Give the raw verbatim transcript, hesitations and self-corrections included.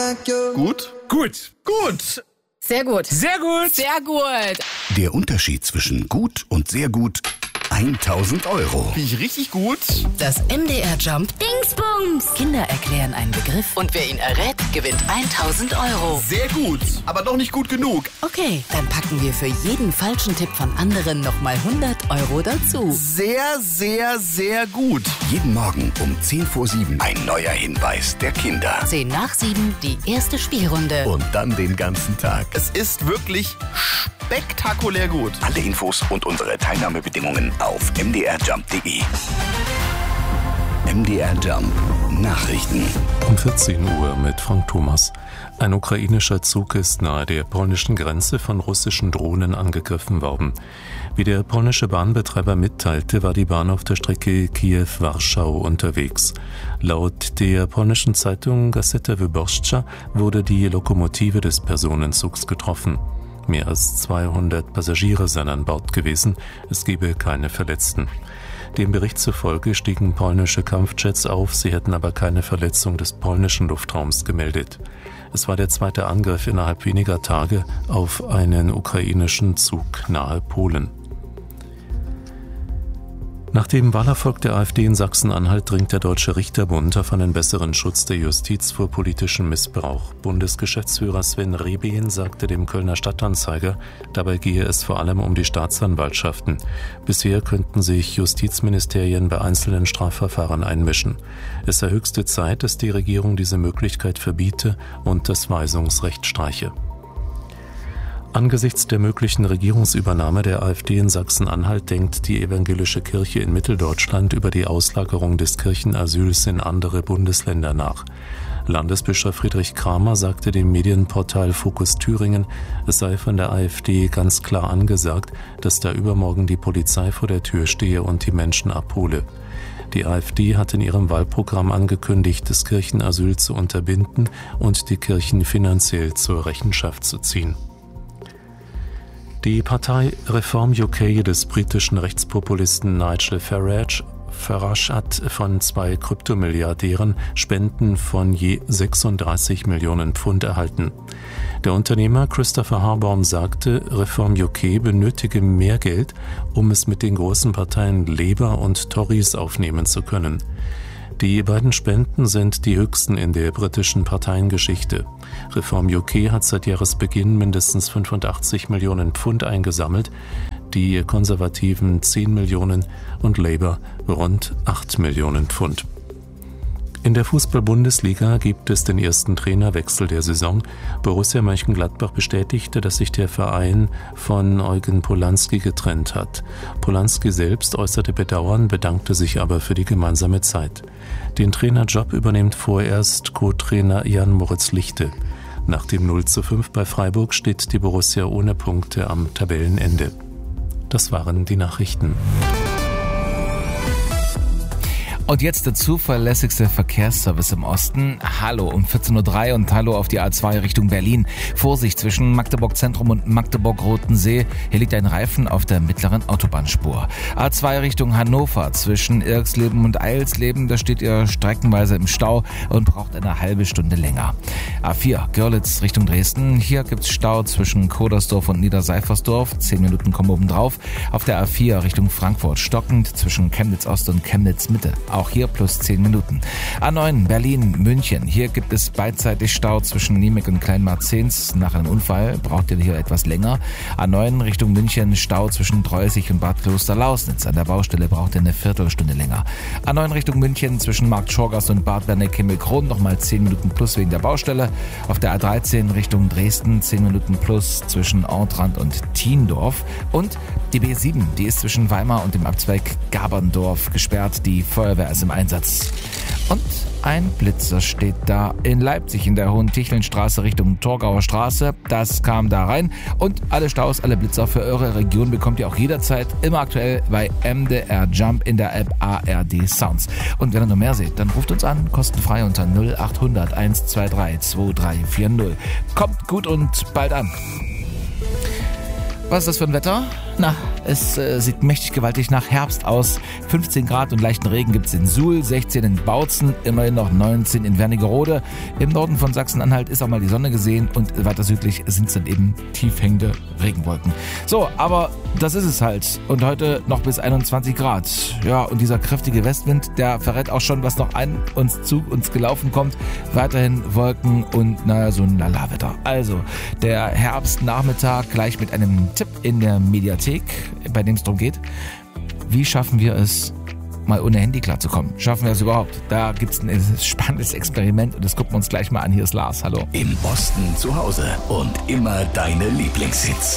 Gut? Gut. Gut. Sehr gut. Sehr gut. Sehr gut. Der Unterschied zwischen gut und sehr gut: tausend Euro. Bin ich richtig gut? Das M D R Jump Dingsbums. Kinder erklären einen Begriff und wer ihn errät, gewinnt tausend Euro. Sehr gut, aber noch nicht gut genug. Okay, dann packen wir für jeden falschen Tipp von anderen nochmal hundert Euro dazu. Sehr, sehr, sehr gut. Jeden Morgen um zehn vor sieben ein neuer Hinweis der Kinder. zehn nach sieben, die erste Spielrunde. Und dann den ganzen Tag. Es ist wirklich spektakulär gut. Alle Infos und unsere Teilnahmebedingungen auf m d r jump punkt d e. M D R Jump Nachrichten. Um vierzehn Uhr mit Frank Thomas. Ein ukrainischer Zug ist nahe der polnischen Grenze von russischen Drohnen angegriffen worden. Wie der polnische Bahnbetreiber mitteilte, war die Bahn auf der Strecke Kiew-Warschau unterwegs. Laut der polnischen Zeitung Gazeta Wyborcza wurde die Lokomotive des Personenzugs getroffen. Mehr als zweihundert Passagiere seien an Bord gewesen, es gebe keine Verletzten. Dem Bericht zufolge stiegen polnische Kampfjets auf, sie hätten aber keine Verletzung des polnischen Luftraums gemeldet. Es war der zweite Angriff innerhalb weniger Tage auf einen ukrainischen Zug nahe Polen. Nach dem Wahlerfolg der AfD in Sachsen-Anhalt dringt der Deutsche Richterbund auf einen besseren Schutz der Justiz vor politischem Missbrauch. Bundesgeschäftsführer Sven Rehbehn sagte dem Kölner Stadtanzeiger, dabei gehe es vor allem um die Staatsanwaltschaften. Bisher könnten sich Justizministerien bei einzelnen Strafverfahren einmischen. Es sei höchste Zeit, dass die Regierung diese Möglichkeit verbiete und das Weisungsrecht streiche. Angesichts der möglichen Regierungsübernahme der AfD in Sachsen-Anhalt denkt die evangelische Kirche in Mitteldeutschland über die Auslagerung des Kirchenasyls in andere Bundesländer nach. Landesbischof Friedrich Kramer sagte dem Medienportal Fokus Thüringen, es sei von der AfD ganz klar angesagt, dass da übermorgen die Polizei vor der Tür stehe und die Menschen abhole. Die AfD hat in ihrem Wahlprogramm angekündigt, das Kirchenasyl zu unterbinden und die Kirchen finanziell zur Rechenschaft zu ziehen. Die Partei Reform U K des britischen Rechtspopulisten Nigel Farage, Farage hat von zwei Kryptomilliardären Spenden von je sechsunddreißig Millionen Pfund erhalten. Der Unternehmer Christopher Harborn sagte, Reform U K benötige mehr Geld, um es mit den großen Parteien Labour und Tories aufnehmen zu können. Die beiden Spenden sind die höchsten in der britischen Parteiengeschichte. Reform U K hat seit Jahresbeginn mindestens fünfundachtzig Millionen Pfund eingesammelt, die Konservativen zehn Millionen und Labour rund acht Millionen Pfund. In der Fußball-Bundesliga gibt es den ersten Trainerwechsel der Saison. Borussia Mönchengladbach bestätigte, dass sich der Verein von Eugen Polanski getrennt hat. Polanski selbst äußerte Bedauern, bedankte sich aber für die gemeinsame Zeit. Den Trainerjob übernimmt vorerst Co-Trainer Jan-Moritz Lichte. Nach dem null zu fünf bei Freiburg steht die Borussia ohne Punkte am Tabellenende. Das waren die Nachrichten. Und jetzt der zuverlässigste Verkehrsservice im Osten. Hallo um vierzehn Uhr drei und hallo auf die A zwei Richtung Berlin. Vorsicht zwischen Magdeburg Zentrum und Magdeburg-Rotensee. Hier liegt ein Reifen auf der mittleren Autobahnspur. A zwei Richtung Hannover zwischen Irksleben und Eilsleben. Da steht ihr streckenweise im Stau und braucht eine halbe Stunde länger. A vier Görlitz Richtung Dresden. Hier gibt's Stau zwischen Kodersdorf und Niederseifersdorf. Zehn Minuten kommen oben drauf. Auf der A vier Richtung Frankfurt stockend zwischen Chemnitz Ost und Chemnitz Mitte. Auch hier plus zehn Minuten. A neun Berlin, München. Hier gibt es beidseitig Stau zwischen Niemek und Kleinmarzens. Nach einem Unfall braucht ihr hier etwas länger. A neun Richtung München, Stau zwischen Dreußig und Bad Klosterlausnitz. An der Baustelle braucht ihr eine Viertelstunde länger. A neun Richtung München zwischen Markt Schorgast und Bad Wernick-Himmelkron nochmal zehn Minuten plus wegen der Baustelle. Auf der A dreizehn Richtung Dresden zehn Minuten plus zwischen Ortrand und Thiendorf. Und die B sieben, die ist zwischen Weimar und dem Abzweig Gaberndorf gesperrt. Die Feuerwehr ist im Einsatz. Und ein Blitzer steht da in Leipzig in der Hohen-Ticheln-Straße Richtung Torgauer Straße. Das kam da rein. Und alle Staus, alle Blitzer für eure Region bekommt ihr auch jederzeit immer aktuell bei M D R Jump in der App A R D Sounds. Und wenn ihr noch mehr seht, dann ruft uns an, kostenfrei unter null acht hundert eins zwei drei zwei drei vier null. Kommt gut und bald an. Was ist das für ein Wetter? Na, es äh, sieht mächtig gewaltig nach Herbst aus. fünfzehn Grad und leichten Regen gibt's in Suhl, sechzehn in Bautzen, immerhin noch neunzehn in Wernigerode. Im Norden von Sachsen-Anhalt ist auch mal die Sonne gesehen und weiter südlich sind es dann eben tief hängende Regenwolken. So, aber das ist es halt. Und heute noch bis einundzwanzig Grad. Ja, und dieser kräftige Westwind, der verrät auch schon, was noch an uns zu uns gelaufen kommt. Weiterhin Wolken und naja, so ein Lala-Wetter. Also, der Herbstnachmittag gleich mit einem Tipp in der Mediathek, bei dem es darum geht, wie schaffen wir es, mal ohne Handy klarzukommen? Schaffen wir es überhaupt? Da gibt es ein spannendes Experiment und das gucken wir uns gleich mal an. Hier ist Lars, hallo. Im Osten zu Hause und immer deine Lieblingshits.